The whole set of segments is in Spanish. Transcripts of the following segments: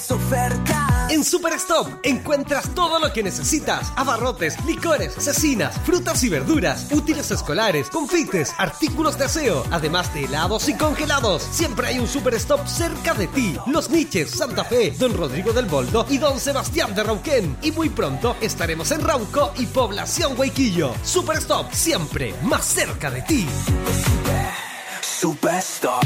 las ofertas. En Superstop encuentras todo lo que necesitas: abarrotes, licores, cecinas, frutas y verduras, útiles escolares, confites, artículos de aseo, además de helados y congelados. Siempre hay un Superstop cerca de ti. Los Niches, Santa Fe, Don Rodrigo del Boldo y Don Sebastián de Rauquén. Y muy pronto estaremos en Rauco y Población Huayquillo. Superstop, siempre más cerca de ti. Superstop.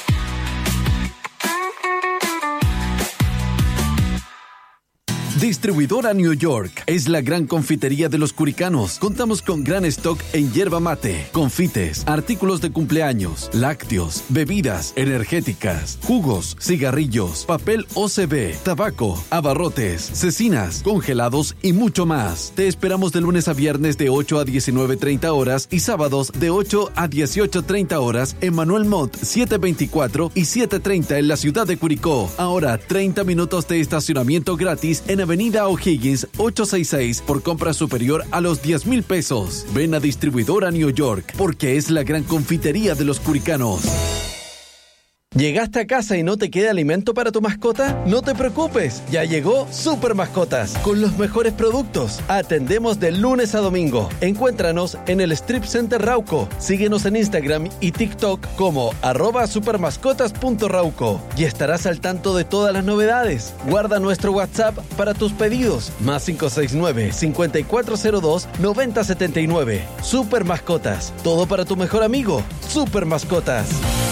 Distribuidora New York es la gran confitería de los curicanos. Contamos con gran stock en yerba mate, confites, artículos de cumpleaños, lácteos, bebidas energéticas, jugos, cigarrillos, papel OCB, tabaco, abarrotes, cecinas, congelados y mucho más. Te esperamos de lunes a viernes de 8 a 19:30 horas y sábados de 8 a 18:30 horas en Manuel Montt 724 y 730 en la ciudad de Curicó. Ahora 30 minutos de estacionamiento gratis en Avenida O'Higgins 866 por compra superior a los 10,000 pesos. Ven a Distribuidora New York, porque es la gran confitería de los curicanos. ¿Llegaste a casa y no te queda alimento para tu mascota? No te preocupes, ya llegó Super Mascotas con los mejores productos. Atendemos de lunes a domingo. Encuéntranos en el Strip Center Rauco. Síguenos en Instagram y TikTok como @supermascotas.rauco y estarás al tanto de todas las novedades. Guarda nuestro WhatsApp para tus pedidos, +569 5402 9079. Super Mascotas, todo para tu mejor amigo. Super Mascotas.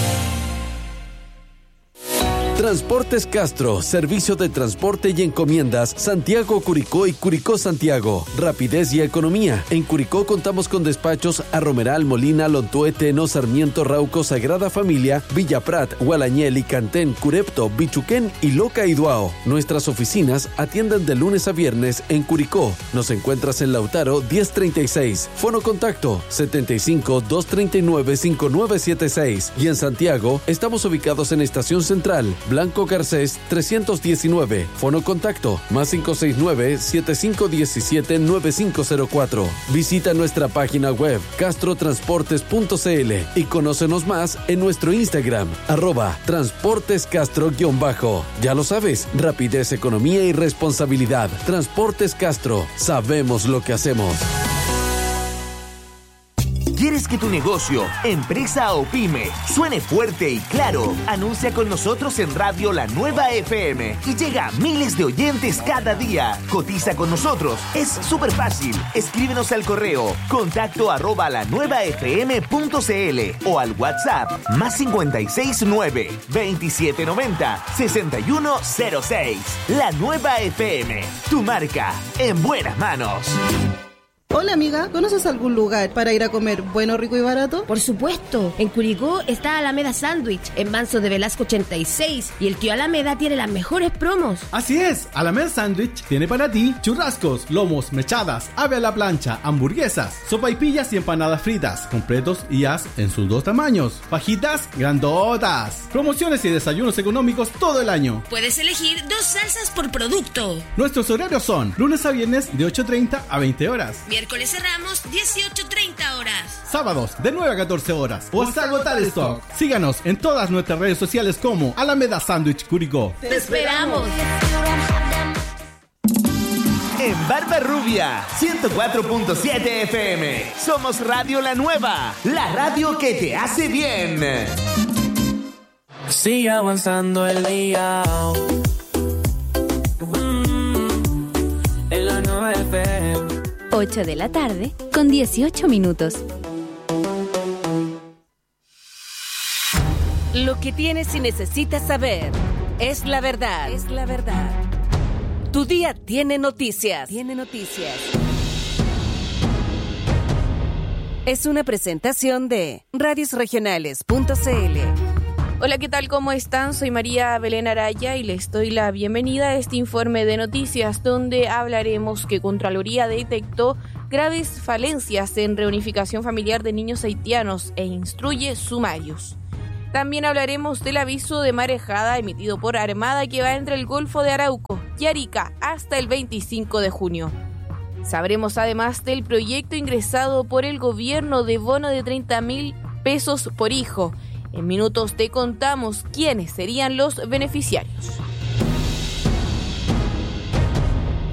Transportes Castro, servicio de transporte y encomiendas Santiago, Curicó y Curicó, Santiago. Rapidez y economía. En Curicó contamos con despachos a Romeral, Molina, Lontué, Teno, Sarmiento, Rauco, Sagrada Familia, Villa Prat, Gualañel, Icantén, Curepto, Bichuquén y Loca y Duao. Nuestras oficinas atienden de lunes a viernes en Curicó. Nos encuentras en Lautaro 1036. Fono contacto 75 239 5976. Y en Santiago estamos ubicados en Estación Central, Blanco Garcés 319. Fono contacto +569 7517-9504. Visita nuestra página web castrotransportes.cl y conócenos más en nuestro Instagram @transportescastro_. Ya lo sabes, rapidez, economía y responsabilidad. Transportes Castro, sabemos lo que hacemos. ¿Quieres que tu negocio, empresa o pyme suene fuerte y claro? Anuncia con nosotros en Radio La Nueva FM y llega a miles de oyentes cada día. Cotiza con nosotros. Es súper fácil. Escríbenos al correo contacto@lanuevafm.cl o al WhatsApp +569 2790 6106. La Nueva FM, tu marca en buenas manos. Hola amiga, ¿conoces algún lugar para ir a comer bueno, rico y barato? Por supuesto, en Curicó está Alameda Sándwich, en Manso de Velasco 86, y el tío Alameda tiene las mejores promos. Así es, Alameda Sándwich tiene para ti churrascos, lomos, mechadas, ave a la plancha, hamburguesas, sopaipillas y empanadas fritas, completos y as en sus 2 tamaños, fajitas grandotas, promociones y desayunos económicos todo el año. Puedes elegir 2 salsas por producto. Nuestros horarios son lunes a viernes de 8:30 a 20 horas. Miércoles cerramos 18:30 horas. Sábados de 9 a 14 horas. O hasta agotar stock. Síganos en todas nuestras redes sociales como Alameda Sándwich Curicó. ¡Te esperamos! En Barba Rubia 104.7 FM. Somos Radio La Nueva, la radio que te hace bien. Sigue avanzando el día. En la Nueva FM. 8 de la tarde con 18 minutos. Lo que tienes y necesitas saber es la verdad. Es la verdad. Tu día tiene noticias. Es una presentación de radiosregionales.cl. Hola, ¿qué tal? ¿Cómo están? Soy María Belén Araya y les doy la bienvenida a este informe de noticias donde hablaremos que Contraloría detectó graves falencias en reunificación familiar de niños haitianos e instruye sumarios. También hablaremos del aviso de marejada emitido por Armada que va entre el Golfo de Arauco y Arica hasta el 25 de junio. Sabremos además del proyecto ingresado por el gobierno de bono de 30.000 pesos por hijo. En minutos te contamos quiénes serían los beneficiarios.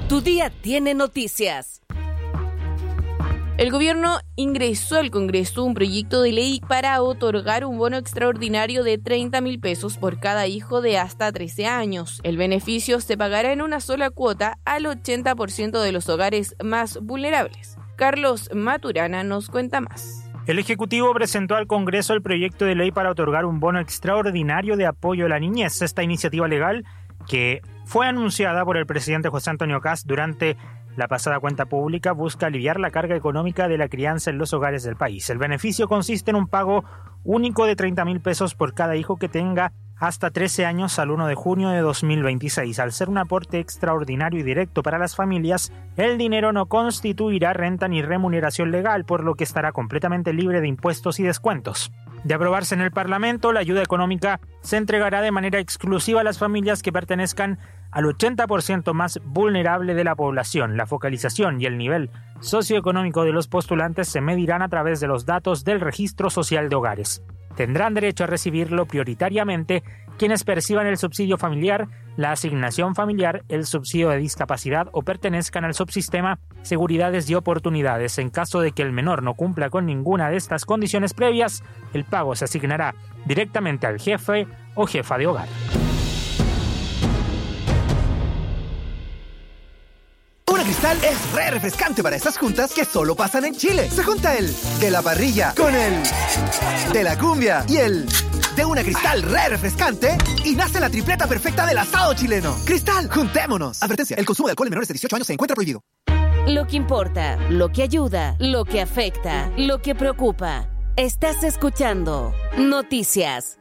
Tu día tiene noticias. El gobierno ingresó al Congreso un proyecto de ley para otorgar un bono extraordinario de 30.000 pesos por cada hijo de hasta 13 años. El beneficio se pagará en una sola cuota al 80% de los hogares más vulnerables. Carlos Maturana nos cuenta más. El Ejecutivo presentó al Congreso el proyecto de ley para otorgar un bono extraordinario de apoyo a la niñez. Esta iniciativa legal, que fue anunciada por el presidente José Antonio Kast durante la pasada cuenta pública, busca aliviar la carga económica de la crianza en los hogares del país. El beneficio consiste en un pago único de 30.000 pesos por cada hijo que tenga hasta 13 años al 1 de junio de 2026. Al ser un aporte extraordinario y directo para las familias, el dinero no constituirá renta ni remuneración legal, por lo que estará completamente libre de impuestos y descuentos. De aprobarse en el Parlamento, la ayuda económica se entregará de manera exclusiva a las familias que pertenezcan al 80% más vulnerable de la población. La focalización y el nivel socioeconómico de los postulantes se medirán a través de los datos del Registro Social de Hogares. Tendrán derecho a recibirlo prioritariamente quienes perciban el subsidio familiar, la asignación familiar, el subsidio de discapacidad o pertenezcan al subsistema Seguridades y Oportunidades. En caso de que el menor no cumpla con ninguna de estas condiciones previas, el pago se asignará directamente al jefe o jefa de hogar. Una Cristal es re refrescante para estas juntas que solo pasan en Chile. Se junta el de la parrilla con el de la cumbia y el de Una Cristal re refrescante y nace la tripleta perfecta del asado chileno. Cristal, juntémonos. Advertencia, el consumo de alcohol en menores de 18 años se encuentra prohibido. Lo que importa, lo que ayuda, lo que afecta, lo que preocupa. Estás escuchando Noticias.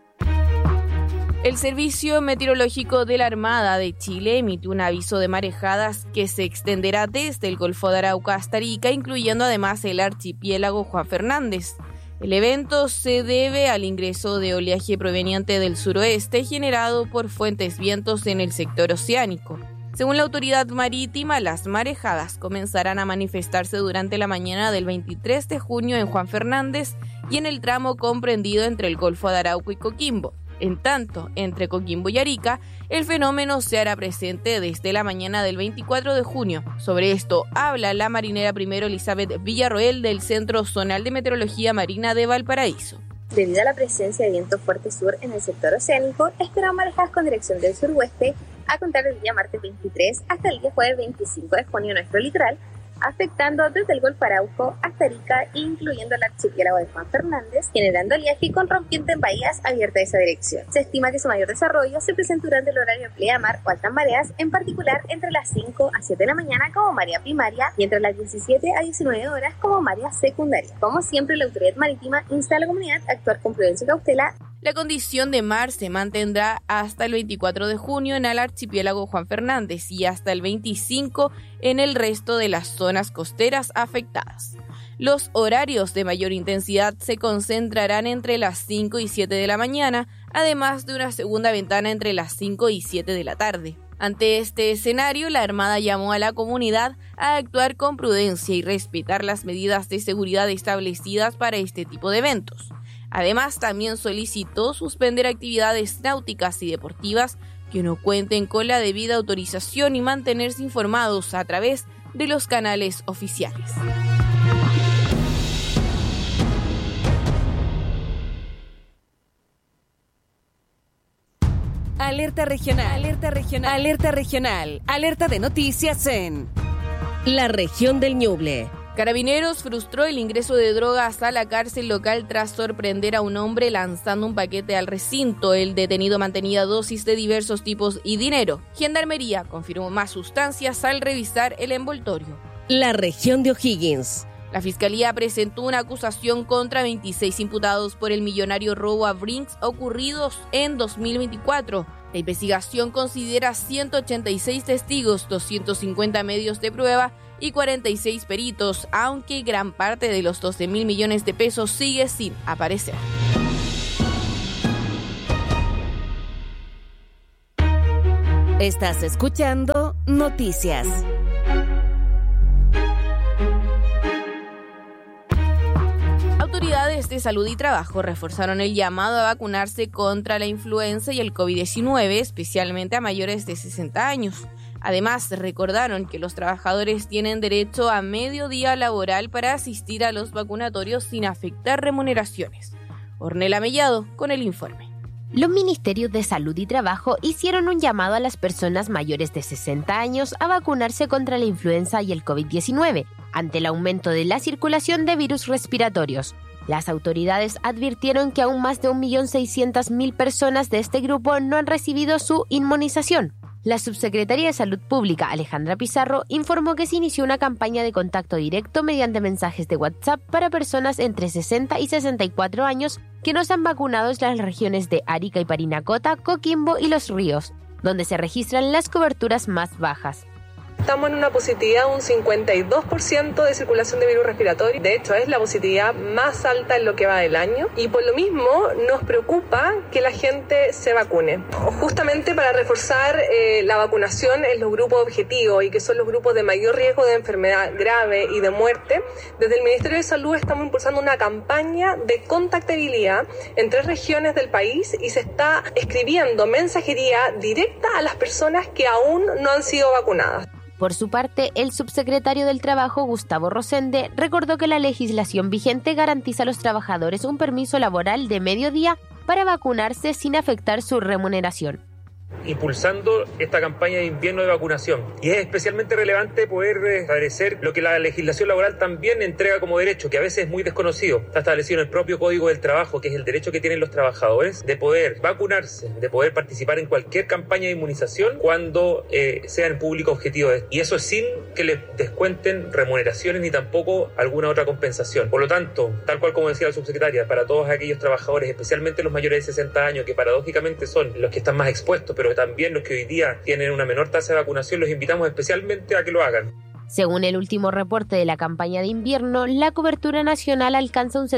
El Servicio Meteorológico de la Armada de Chile emitió un aviso de marejadas que se extenderá desde el Golfo de Arauca hasta Arica, incluyendo además el archipiélago Juan Fernández. El evento se debe al ingreso de oleaje proveniente del suroeste generado por fuertes vientos en el sector oceánico. Según la autoridad marítima, las marejadas comenzarán a manifestarse durante la mañana del 23 de junio en Juan Fernández y en el tramo comprendido entre el Golfo de Arauco y Coquimbo. En tanto, entre Coquimbo y Arica, el fenómeno se hará presente desde la mañana del 24 de junio. Sobre esto habla la marinera primero Elizabeth Villarroel del Centro Zonal de Meteorología Marina de Valparaíso. Debido a la presencia de viento fuerte sur en el sector oceánico, esperamos marejadas con dirección del suroeste a contar del día martes 23 hasta el día jueves 25 de junio en nuestro litoral, afectando desde el Golfo Arauco hasta Arica, incluyendo el archipiélago de Juan Fernández, generando oleaje con rompiente en bahías abiertas a esa dirección. Se estima que su mayor desarrollo se presenta durante el horario de pleamar o altas mareas, en particular entre las 5 a 7 de la mañana como marea primaria y entre las 17 a 19 horas como marea secundaria. Como siempre, la autoridad marítima insta a la comunidad a actuar con prudencia y cautela. La condición de mar se mantendrá hasta el 24 de junio en el archipiélago Juan Fernández y hasta el 25 en el resto de las zonas costeras afectadas. Los horarios de mayor intensidad se concentrarán entre las 5 y 7 de la mañana, además de una segunda ventana entre las 5 y 7 de la tarde. Ante este escenario, la Armada llamó a la comunidad a actuar con prudencia y respetar las medidas de seguridad establecidas para este tipo de eventos. Además, también solicitó suspender actividades náuticas y deportivas que no cuenten con la debida autorización y mantenerse informados a través de los canales oficiales. Alerta regional, alerta regional, alerta regional, alerta de noticias en la región del Ñuble. Carabineros frustró el ingreso de drogas a la cárcel local tras sorprender a un hombre lanzando un paquete al recinto. El detenido mantenía dosis de diversos tipos y dinero. Gendarmería confirmó más sustancias al revisar el envoltorio. La región de O'Higgins. La Fiscalía presentó una acusación contra 26 imputados por el millonario robo a Brinks ocurridos en 2024. La investigación considera 186 testigos, 250 medios de prueba y 46 peritos, aunque gran parte de los 12.000 millones de pesos sigue sin aparecer. Estás escuchando Noticias. Autoridades autoridades de salud y trabajo reforzaron el llamado a vacunarse contra la influenza y el COVID-19, especialmente a mayores de 60 años. Además, recordaron que los trabajadores tienen derecho a medio día laboral para asistir a los vacunatorios sin afectar remuneraciones. Ornella Mellado con el informe. Los ministerios de Salud y Trabajo hicieron un llamado a las personas mayores de 60 años a vacunarse contra la influenza y el COVID-19, ante el aumento de la circulación de virus respiratorios. Las autoridades advirtieron que aún más de 1.600.000 personas de este grupo no han recibido su inmunización. La subsecretaria de Salud Pública, Alejandra Pizarro, informó que se inició una campaña de contacto directo mediante mensajes de WhatsApp para personas entre 60 y 64 años que no se han vacunado en las regiones de Arica y Parinacota, Coquimbo y Los Ríos, donde se registran las coberturas más bajas. Estamos en una positividad de un 52% de circulación de virus respiratorio. De hecho, es la positividad más alta en lo que va del año. Y por lo mismo, nos preocupa que la gente se vacune. Justamente para reforzar la vacunación en los grupos objetivos y que son los grupos de mayor riesgo de enfermedad grave y de muerte, desde el Ministerio de Salud estamos impulsando una campaña de contactabilidad en 3 regiones del país y se está escribiendo mensajería directa a las personas que aún no han sido vacunadas. Por su parte, el subsecretario del Trabajo, Gustavo Rosende, recordó que la legislación vigente garantiza a los trabajadores un permiso laboral de medio día para vacunarse sin afectar su remuneración. Impulsando esta campaña de invierno de vacunación. Y es especialmente relevante poder establecer lo que la legislación laboral también entrega como derecho, que a veces es muy desconocido. Está establecido en el propio Código del Trabajo, que es el derecho que tienen los trabajadores de poder vacunarse, de poder participar en cualquier campaña de inmunización cuando sea en público objetivo. Y eso sin que les descuenten remuneraciones ni tampoco alguna otra compensación. Por lo tanto, tal cual como decía la subsecretaria, para todos aquellos trabajadores, especialmente los mayores de 60 años, que paradójicamente son los que están más expuestos, pero también los que hoy día tienen una menor tasa de vacunación, los invitamos especialmente a que lo hagan. Según el último reporte de la campaña de invierno, la cobertura nacional alcanza un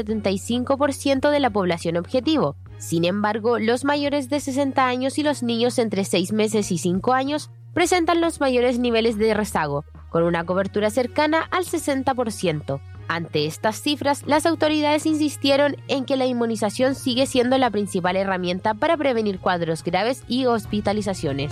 75% de la población objetivo. Sin embargo, los mayores de 60 años y los niños entre 6 meses y 5 años presentan los mayores niveles de rezago, con una cobertura cercana al 60%. Ante estas cifras, las autoridades insistieron en que la inmunización sigue siendo la principal herramienta para prevenir cuadros graves y hospitalizaciones.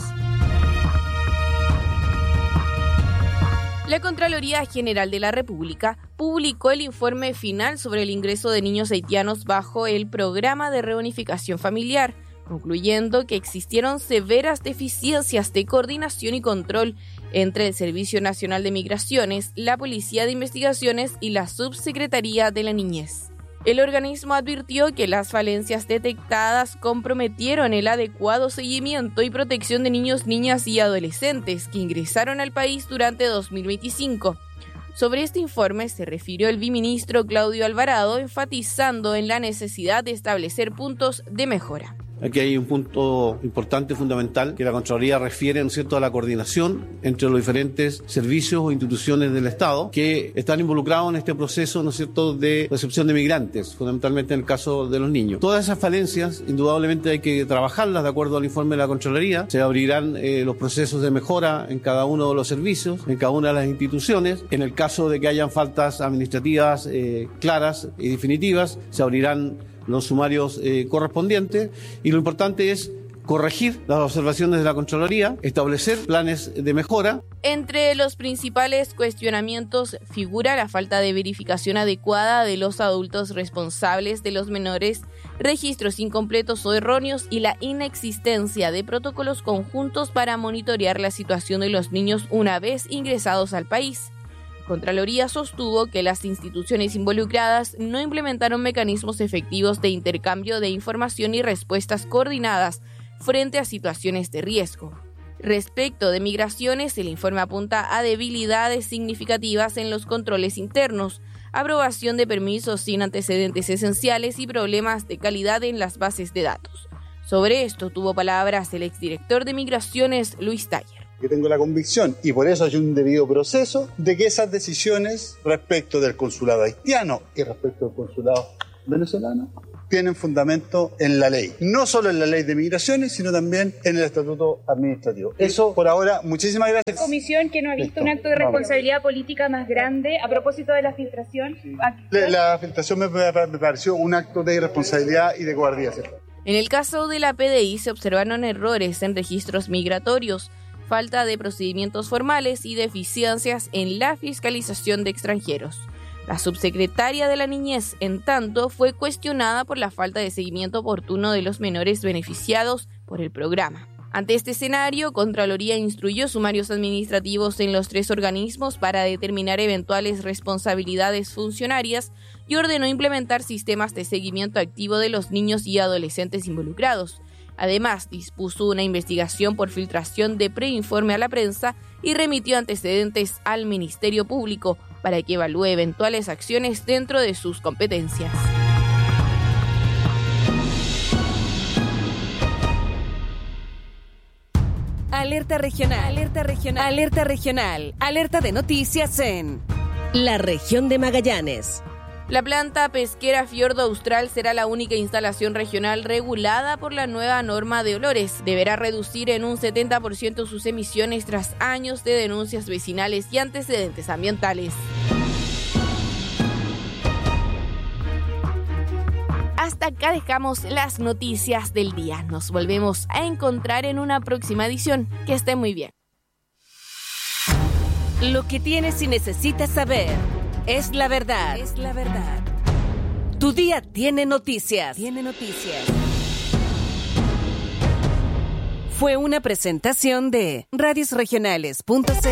La Contraloría General de la República publicó el informe final sobre el ingreso de niños haitianos bajo el programa de reunificación familiar, concluyendo que existieron severas deficiencias de coordinación y control entre el Servicio Nacional de Migraciones, la Policía de Investigaciones y la Subsecretaría de la Niñez. El organismo advirtió que las falencias detectadas comprometieron el adecuado seguimiento y protección de niños, niñas y adolescentes que ingresaron al país durante 2025. Sobre este informe se refirió el viceministro Claudio Alvarado, enfatizando en la necesidad de establecer puntos de mejora. Aquí hay un punto importante, fundamental, que la Contraloría refiere, ¿no es cierto?, a la coordinación entre los diferentes servicios o instituciones del Estado que están involucrados en este proceso, ¿no es cierto?, de recepción de migrantes, fundamentalmente en el caso de los niños. Todas esas falencias, indudablemente hay que trabajarlas de acuerdo al informe de la Contraloría. Se abrirán los procesos de mejora en cada uno de los servicios, en cada una de las instituciones. En el caso de que hayan faltas administrativas claras y definitivas, se abrirán los sumarios correspondientes, y lo importante es corregir las observaciones de la Contraloría, establecer planes de mejora. Entre los principales cuestionamientos figura la falta de verificación adecuada de los adultos responsables de los menores, registros incompletos o erróneos y la inexistencia de protocolos conjuntos para monitorear la situación de los niños una vez ingresados al país. Contraloría sostuvo que las instituciones involucradas no implementaron mecanismos efectivos de intercambio de información y respuestas coordinadas frente a situaciones de riesgo. Respecto de migraciones, el informe apunta a debilidades significativas en los controles internos, aprobación de permisos sin antecedentes esenciales y problemas de calidad en las bases de datos. Sobre esto tuvo palabras el exdirector de Migraciones, Luis Taller. Que tengo la convicción, y por eso hay un debido proceso, de que esas decisiones respecto del consulado haitiano y respecto del consulado venezolano tienen fundamento en la ley. No solo en la ley de migraciones, sino también en el estatuto administrativo. Eso por ahora, muchísimas gracias. Comisión que no ha visto un acto de responsabilidad política más grande a propósito de la filtración. La filtración me pareció un acto de irresponsabilidad y de cobardía, ¿cierto? En el caso de la PDI se observaron errores en registros migratorios, falta de procedimientos formales y deficiencias en la fiscalización de extranjeros. La subsecretaria de la Niñez, en tanto, fue cuestionada por la falta de seguimiento oportuno de los menores beneficiados por el programa. Ante este escenario, Contraloría instruyó sumarios administrativos en los 3 organismos para determinar eventuales responsabilidades funcionarias y ordenó implementar sistemas de seguimiento activo de los niños y adolescentes involucrados. Además, dispuso una investigación por filtración de preinforme a la prensa y remitió antecedentes al Ministerio Público para que evalúe eventuales acciones dentro de sus competencias. Alerta regional, alerta regional, alerta regional, alerta de noticias en la región de Magallanes. La planta pesquera Fiordo Austral será la única instalación regional regulada por la nueva norma de olores. Deberá reducir en un 70% sus emisiones tras años de denuncias vecinales y antecedentes ambientales. Hasta acá dejamos las noticias del día. Nos volvemos a encontrar en una próxima edición. Que esté muy bien. Lo que tienes y necesitas saber es la verdad. Es la verdad. Tu día tiene noticias. Tiene noticias. Fue una presentación de radiosregionales.cl.